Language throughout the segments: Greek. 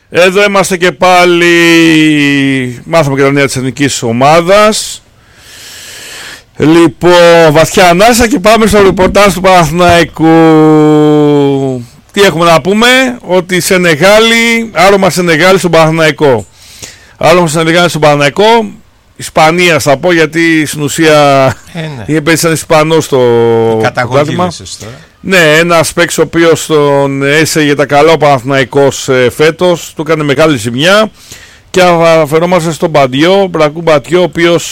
Εδώ είμαστε και πάλι. Μάθαμε και τα νέα της εθνικής ομάδας. Λοιπόν, βαθιά ανάσα και πάμε στο ρεπορτάζ του Παναθηναϊκού. Τι έχουμε να πούμε? Ότι Σενεγάλη, άρωμα Σενεγάλη στον Παναθηναϊκό. Άρωμα Σενεγάλη στον Παναθηναϊκό. Ισπανία θα πω, γιατί στην ουσία είχε παίξει σαν Ισπανός στο πρωτάθλημα. Ναι, ένας παίκτης ο οποίος τον έσαιγε τα καλά ο Παναθηναϊκός φέτος, του έκανε μεγάλη ζημιά. Και αναφερόμαστε στον Μπαντιό, Μπρακού Μπαντιό, ο οποίος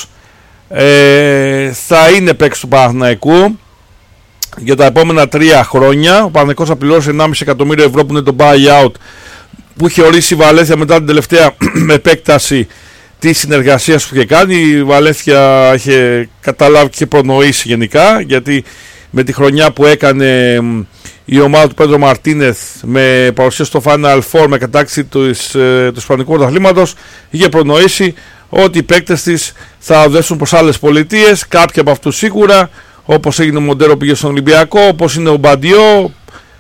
θα είναι παίκτης του Παναθηναϊκού για τα επόμενα 3 χρόνια. Ο Παναθηναϊκός θα πληρώσει 1,5 εκατομμύριο ευρώ που είναι το buyout που είχε ορίσει η Βαλένθια μετά την τελευταία επέκταση τη συνεργασία που είχε κάνει. Η Βαλένθια είχε καταλάβει και είχε προνοήσει γενικά, γιατί με τη χρονιά που έκανε η ομάδα του Πέντρο Μαρτίνεθ με παρουσία στο Final Four με κατάκτηση του Ισπανικού πρωταθλήματος, είχε προνοήσει ότι οι παίκτες της θα οδεύσουν προς άλλες πολιτείες. Κάποιοι από αυτούς σίγουρα, όπως έγινε ο Μοντέρο πήγε στον Ολυμπιακό, όπως είναι ο Μπαντιό,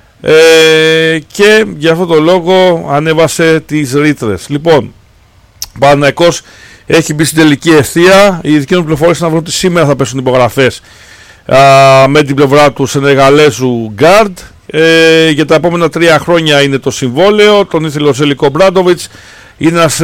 και για αυτόν τον λόγο ανέβασε τις ρήτρες. Λοιπόν, ο Παναθηναϊκός έχει μπει στην τελική ευθεία. Οι ειδικοί μου πληροφορίες να βρουν ότι σήμερα θα πέσουν υπογραφές με την πλευρά του Σενεγαλέζου Γκάρντ. Για τα επόμενα 3 χρόνια είναι το συμβόλαιο. Τον ήθελε ο Ζέλικο Μπράντοβιτς. Είναι ένας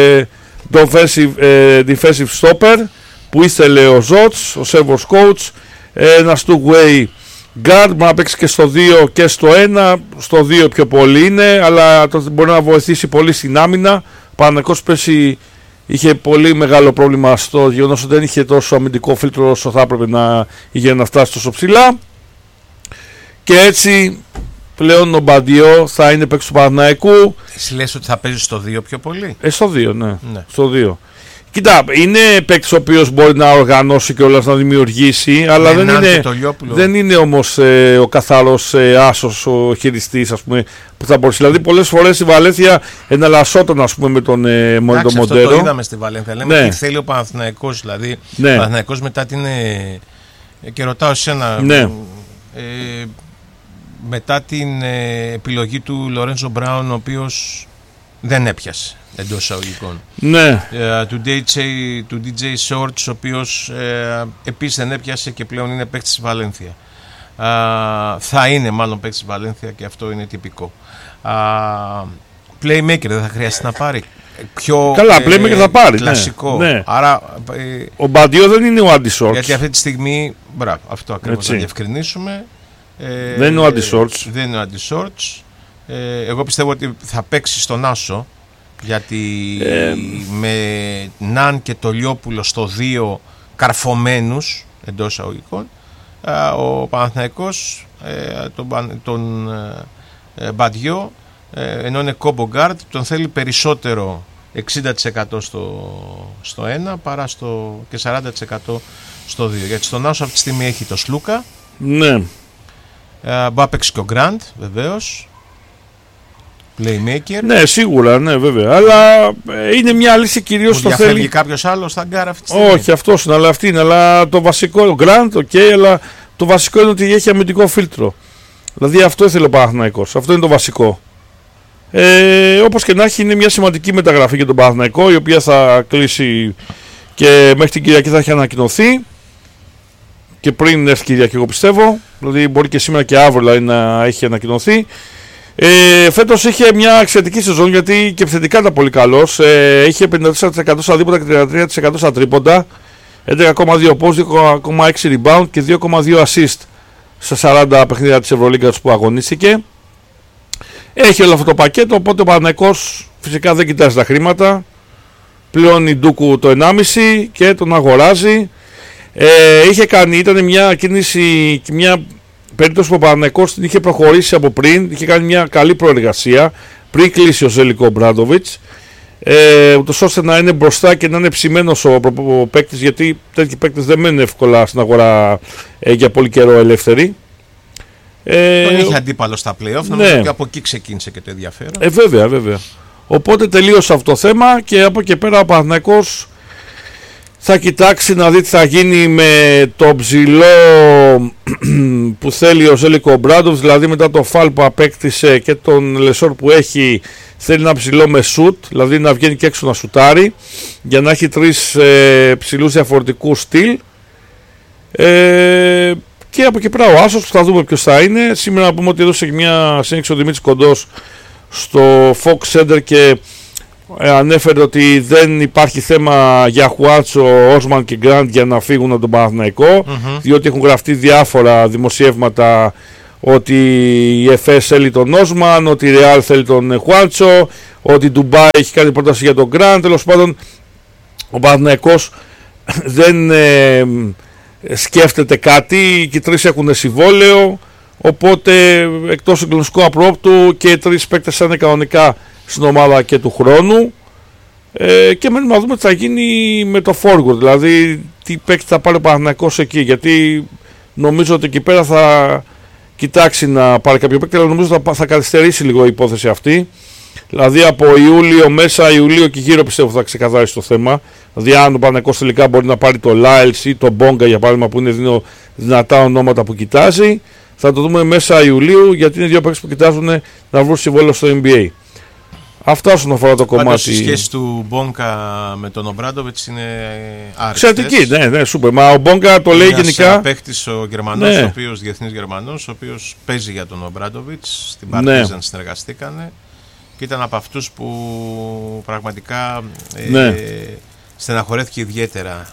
defensive stopper που ήθελε ο Ζότς, ο Σέρβος coach. Ένας two-way guard, μπορεί να παίξει και στο 2 και στο 1. Στο 2 πιο πολύ είναι, αλλά μπορεί να βοηθήσει πολύ στην άμυνα. Ο Παναθηναϊκός πέρσι είχε πολύ μεγάλο πρόβλημα στο γεγονός ότι δεν είχε τόσο αμυντικό φίλτρο όσο θα έπρεπε να είχε να φτάσει τόσο ψηλά. Και έτσι πλέον ο Μπαντιό θα είναι παίκτης του Παναθηναϊκού. Εσύ λες ότι θα παίζει στο 2 πιο πολύ? Στο 2, ναι. Στο 2. Κοίτα, είναι παίκτης ο οποίος μπορεί να οργανώσει και όλας να δημιουργήσει, αλλά δεν είναι όμως ο καθαρός άσος, ο χειριστής, ας πούμε, που θα μπορούσε. Δηλαδή πολλές φορές η Βαλένθια εναλλασσόταν, ας πούμε, με τον Μοντέρο. Αυτό το είδαμε στη Βαλένθια. Λέμε τι θέλει ο Παναθηναϊκός. Δηλαδή, ο Παναθηναϊκός μετά την. Και ρωτάω εσένα. Ναι. Μετά την επιλογή του Λορέντζο Μπράουν, ο οποίος δεν έπιασε εντός εισαγωγικών. Ναι. Του DJ Shorts, ο οποίος επίσης δεν έπιασε και πλέον είναι παίκτης της Βαλένθια. Θα είναι μάλλον παίκτης της Βαλένθια και αυτό είναι τυπικό. Playmaker δεν θα χρειαστεί να πάρει? Πιο καλά, playmaker θα πάρει. Κλασικό. Ναι. Άρα, ο Μπαντιό δεν είναι ο Άντι Shorts. Γιατί αυτή τη στιγμή, μπράβο, αυτό ακριβώς να διευκρινίσουμε. Δεν είναι ο Άντι Shorts. Δεν είναι ο Άντι Shorts. Εγώ πιστεύω ότι θα παίξει στον Άσο, γιατί με Ναν και το Λιόπουλο στο 2 καρφωμένους εντός εισαγωγικών, ο Παναθηναϊκός τον Μπαντιό, ενώ είναι κόμπο γκάρτ, τον θέλει περισσότερο 60% στο 1 παρά και 40% στο 2, γιατί στον Άσο αυτή τη στιγμή έχει το Σλούκα. Ναι. Μπορεί να παίξει και ο Γκραντ, βεβαίως. Playmaker. Ναι, σίγουρα, ναι, βέβαια. Αλλά είναι μια λύση κυρίως στο θέλει. Διαφεύγει κάποιος άλλος στα γκάρα αυτή τη στιγμή? Όχι, αυτός είναι, αλλά αυτή είναι. Αλλά το βασικό, ο Γκραντ, αλλά το βασικό είναι ότι έχει αμυντικό φίλτρο. Δηλαδή αυτό ήθελε ο Παναθηναϊκός. Αυτό είναι το βασικό. Όπως και να έχει, είναι μια σημαντική μεταγραφή για τον Παναθηναϊκό, η οποία θα κλείσει και μέχρι την Κυριακή θα έχει ανακοινωθεί. Και πριν έρθει Κυριακή, εγώ πιστεύω. Δηλαδή μπορεί και σήμερα και αύριο δηλαδή, να έχει ανακοινωθεί. Φέτος είχε μια εξαιρετική σεζόν, γιατί και επιθετικά ήταν πολύ καλός. Είχε 54% στα δίποτα και 33% στα τρίποντα, 11,2 post, 2,6 rebound και 2,2 assist στα 40 παιχνίδια της Ευρωλίγκας που αγωνίστηκε. Έχει όλο αυτό το πακέτο, οπότε ο Παναθηναϊκός φυσικά δεν κοιτάζει τα χρήματα. Πληρώνει Ντούκου το 1,5 και τον αγοράζει. Ήταν μια κίνηση και μια περίπτωση που ο Παναθηναϊκός την είχε προχωρήσει από πριν, είχε κάνει μια καλή προεργασία πριν κλείσει ο Ζέλικο Μπράντοβιτς, ούτως ώστε να είναι μπροστά και να είναι ψημένος ο παίκτης, γιατί τέτοιοι παίκτες δεν μένουν εύκολα στην αγορά για πολύ καιρό ελεύθεροι. Τον είχε αντίπαλο στα play-off, νομίζω και από εκεί ξεκίνησε και το ενδιαφέρον. Βέβαια. Οπότε τελείωσε αυτό το θέμα και από εκεί πέρα ο Παναθηναϊκός θα κοιτάξει να δει τι θα γίνει με το ψηλό που θέλει ο Ζέλικο Ομπράντοβιτς, δηλαδή μετά το φάλ που απέκτησε και τον Λεσόρ που έχει, θέλει ένα ψηλό με σουτ, δηλαδή να βγαίνει και έξω να σουτάρει, για να έχει 3 ψηλούς διαφορετικούς στυλ. Και από εκεί πέρα ο άσος που θα δούμε ποιος θα είναι. Σήμερα να πούμε ότι έδωσε μια συνέντευξη ο Δημήτρης Κοντός στο Fox Center και ανέφερε ότι δεν υπάρχει θέμα για Χουάτσο, Όσμαν και Γκραντ για να φύγουν από τον Παναθηναϊκό, διότι έχουν γραφτεί διάφορα δημοσιεύματα ότι η ΕΦΕΣ θέλει τον Όσμαν, ότι η Ρεάλ θέλει τον Χουάτσο, ότι η Ντουμπάι έχει κάνει πρόταση για τον Γκραντ. Τέλος πάντων ο Παναθηναϊκός δεν σκέφτεται κάτι, και οι 3 έχουν συμβόλαιο, οπότε εκτός συγκλονιστικού απρόπτου και οι 3 παίκτες θα είναι κανονικά στην ομάδα και του χρόνου, και μένουμε να δούμε τι θα γίνει με το forward, δηλαδή τι παίκτη θα πάρει ο Παναθηναϊκός εκεί, γιατί νομίζω ότι εκεί πέρα θα κοιτάξει να πάρει κάποιο παίκτη, αλλά νομίζω θα καθυστερήσει λίγο η υπόθεση αυτή, δηλαδή από Ιούλιο, μέσα Ιουλίου και γύρω πιστεύω θα ξεκαθαρίσει το θέμα, δηλαδή αν ο Παναθηναϊκός τελικά μπορεί να πάρει το Λάιλς ή το Μπόγκα για παράδειγμα, που είναι δυνατά ονόματα που κοιτάζει, θα το δούμε μέσα Ιουλίου, γιατί είναι 2 παίκτες που κοιτάζουν να βρουν συμβόλαιο στο NBA. Αυτά όσον αφορά το κομμάτι. Πάντως η σχέση του Μπόγκα με τον Ομπράντοβιτς είναι άριστες. Εξαιρετική, ναι, σούπερ. Μα ο Μπόγκα το λέει γενικά. Ένας παίκτης ο Γερμανός, ο οποίος διεθνής Γερμανός, ο οποίος παίζει για τον Ομπράντοβιτς, στην Παρτίζαν συνεργαστήκανε και ήταν από αυτούς που πραγματικά στεναχωρέθηκε ιδιαίτερα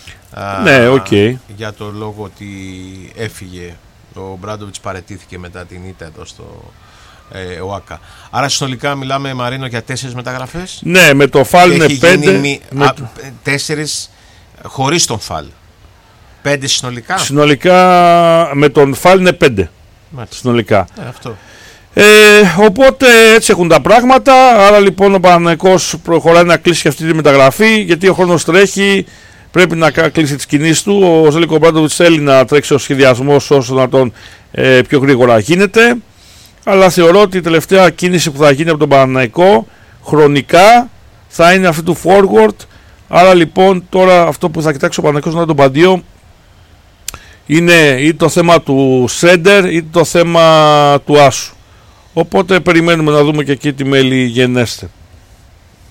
για το λόγο ότι έφυγε. Ο Ομπράντοβιτς παραιτήθηκε μετά την ήττα εδώ στο ΟΑΚΑ. Άρα συνολικά μιλάμε, Μαρίνο, για 4 μεταγραφές. Ναι, με το φάλ είναι 5. 4 χωρίς τον φάλ. 5 συνολικά. Συνολικά με τον φάλ είναι 5. Συνολικά. Αυτό. Οπότε έτσι έχουν τα πράγματα. Άρα λοιπόν ο Παναθηναϊκός προχωράει να κλείσει αυτή τη μεταγραφή, γιατί ο χρόνος τρέχει. Πρέπει να κλείσει τις κινήσεις του. Ο Ζέλικο Ομπράντοβιτς θέλει να τρέξει ο σχεδιασμός όσο να τον πιο γρήγορα γίνεται. Αλλά θεωρώ ότι η τελευταία κίνηση που θα γίνει από τον Παναθηναϊκό χρονικά θα είναι αυτή του forward. Άρα λοιπόν τώρα αυτό που θα κοιτάξει ο Παναθηναϊκός να τον Παντίο είναι ή το θέμα του Σέντερ ή το θέμα του Άσου. Οπότε περιμένουμε να δούμε και εκεί τι μέλη γενέστε.